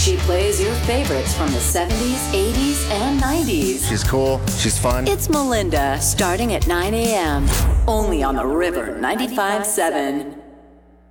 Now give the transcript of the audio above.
She plays your favorites from the 70s, 80s, and 90s. She's cool. She's fun. It's Melinda, starting at 9 a.m. Only on the River 95.7.